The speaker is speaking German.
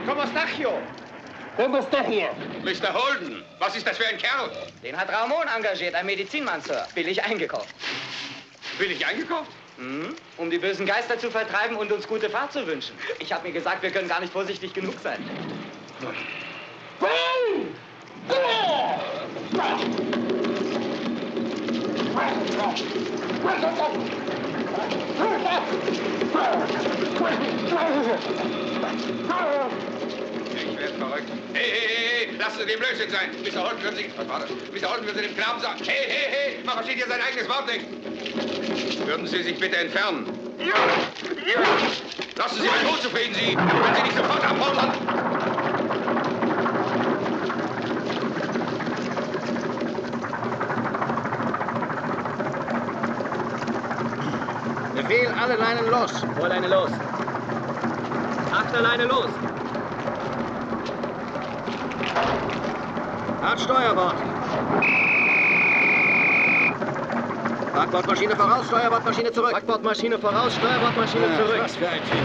Komostachio! Komostachio! Mr. Holden, was ist das für ein Kerl? Den hat Ramon engagiert, ein Medizinmann, Sir. Billig eingekauft. Billig eingekauft? Um die bösen Geister zu vertreiben und uns gute Fahrt zu wünschen. Ich habe mir gesagt, wir können gar nicht vorsichtig genug sein. Ich werde verrückt. Hey, lassen Sie den Blödsinn sein. Mr. Holden können Sie... Was war das? Mr. Holden würde dem Knaben sagen. Hey, man versteht hier sein eigenes Wort nicht. Würden Sie sich bitte entfernen? Lassen Sie mein Tod zufrieden, Sie. Wenn Sie nicht sofort abhauen, dann... Befehl, alle Leinen los. Vorleine los. Achterleine los. Hart Steuerbord. Backbordmaschine voraus, Steuerbordmaschine zurück. Backbordmaschine voraus, Steuerbordmaschine zurück. Was für ein Typ.